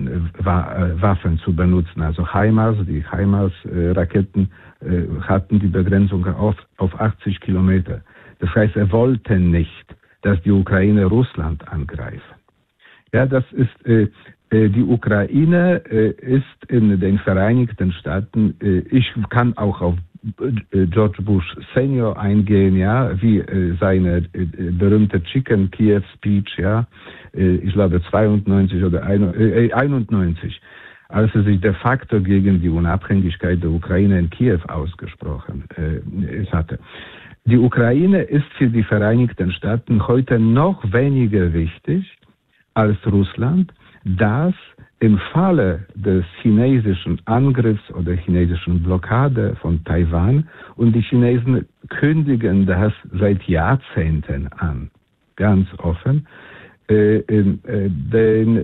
Waffen zu benutzen. Also HIMARS, die HIMARS-Raketen hatten die Begrenzung auf 80 Kilometer. Das heißt, er wollte nicht, dass die Ukraine Russland angreift. Ja, das ist, die Ukraine ist in den Vereinigten Staaten, ich kann auch auf George Bush Senior eingehen, ja, wie seine berühmte Chicken Kiev Speech, ja, ich glaube 92 oder 91, als er sich de facto gegen die Unabhängigkeit der Ukraine in Kiew ausgesprochen hatte. Die Ukraine ist für die Vereinigten Staaten heute noch weniger wichtig als Russland, das im Falle des chinesischen Angriffs oder chinesischen Blockade von Taiwan, und die Chinesen kündigen das seit Jahrzehnten an, ganz offen, den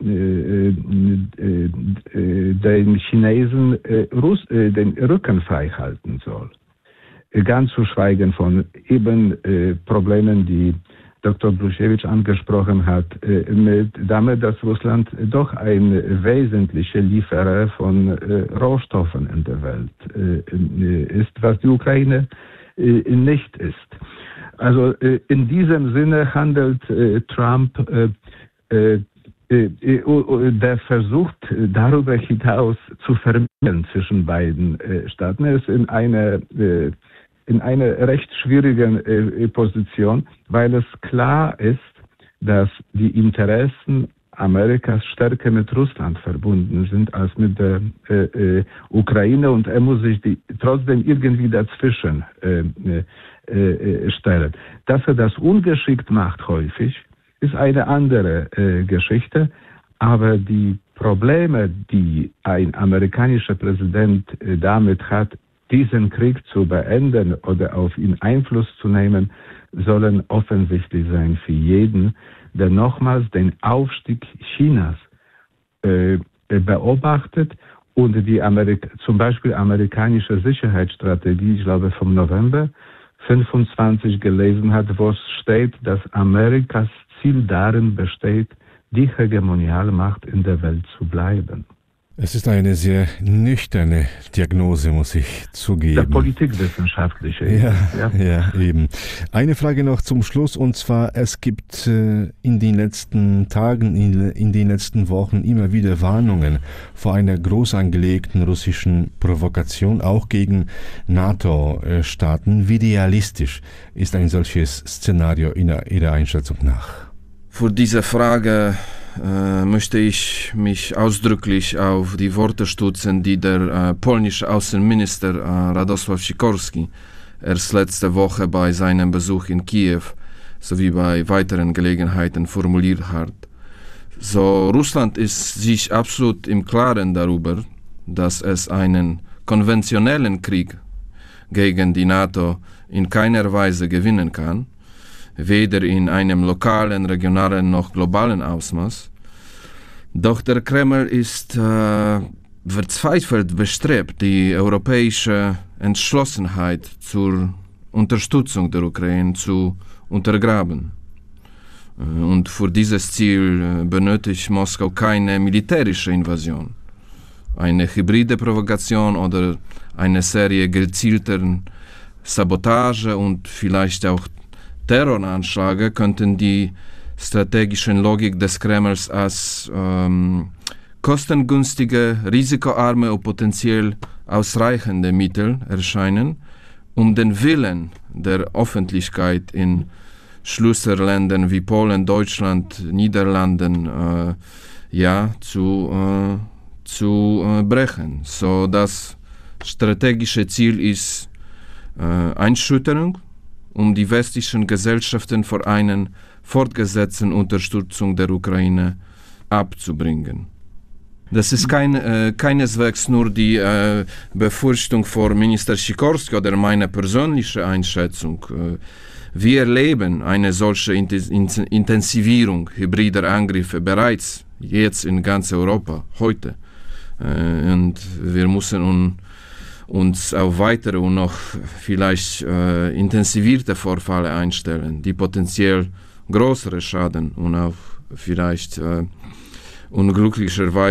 Chinesen den Rücken frei halten soll. Ganz zu schweigen von eben Problemen, die Dr. Blusiewicz angesprochen hat, damit, dass Russland doch ein wesentlicher Lieferer von Rohstoffen in der Welt ist, was die Ukraine nicht ist. Also in diesem Sinne handelt Trump, der versucht darüber hinaus zu vermitteln zwischen beiden Staaten. Er ist in einer recht schwierigen Position, weil es klar ist, dass die Interessen Amerikas stärker mit Russland verbunden sind als mit der Ukraine, und er muss sich trotzdem irgendwie dazwischen stellen. Dass er das ungeschickt macht häufig, ist eine andere Geschichte, aber die Probleme, die ein amerikanischer Präsident damit hat, diesen Krieg zu beenden oder auf ihn Einfluss zu nehmen, sollen offensichtlich sein für jeden, der nochmals den Aufstieg Chinas beobachtet und die zum Beispiel amerikanische Sicherheitsstrategie, ich glaube vom November 25 gelesen hat, wo es steht, dass Amerikas Ziel darin besteht, die Hegemonialmacht in der Welt zu bleiben. Es ist eine sehr nüchterne Diagnose, muss ich zugeben. Der politikwissenschaftliche. Ja, eben. Eine Frage noch zum Schluss, und zwar, es gibt in den letzten Tagen, in den letzten Wochen immer wieder Warnungen vor einer groß angelegten russischen Provokation, auch gegen NATO-Staaten. Wie realistisch ist ein solches Szenario Ihrer Einschätzung nach? Für diese Frage möchte ich mich ausdrücklich auf die Worte stützen, die der polnische Außenminister Radosław Sikorski erst letzte Woche bei seinem Besuch in Kiew sowie bei weiteren Gelegenheiten formuliert hat. So, Russland ist sich absolut im Klaren darüber, dass es einen konventionellen Krieg gegen die NATO in keiner Weise gewinnen kann, weder in einem lokalen, regionalen noch globalen Ausmaß. Doch der Kreml ist verzweifelt bestrebt, die europäische Entschlossenheit zur Unterstützung der Ukraine zu untergraben. Und für dieses Ziel benötigt Moskau keine militärische Invasion. Eine hybride Provokation oder eine Serie gezielter Sabotage und vielleicht auch Terroranschläge könnten die strategischen Logik des Kremls als kostengünstige, risikoarme und potenziell ausreichende Mittel erscheinen, um den Willen der Öffentlichkeit in Schlüsselländern wie Polen, Deutschland, Niederlanden zu brechen. So, das strategische Ziel ist Einschüchterung, um die westlichen Gesellschaften vor einer fortgesetzten Unterstützung der Ukraine abzubringen. Das ist keineswegs nur die Befürchtung vor Minister Sikorski oder meine persönliche Einschätzung. Wir erleben eine solche Intensivierung hybrider Angriffe bereits jetzt in ganz Europa, heute. Und wir müssen uns auf weitere und noch vielleicht intensivierte Vorfälle einstellen, die potenziell größere Schaden und auch vielleicht unglücklicherweise